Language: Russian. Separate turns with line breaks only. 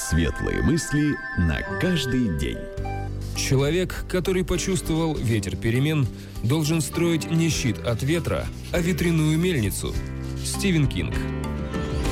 Светлые мысли на каждый день.
Человек, который почувствовал ветер перемен, должен строить не щит от ветра, а ветряную мельницу. Стивен Кинг.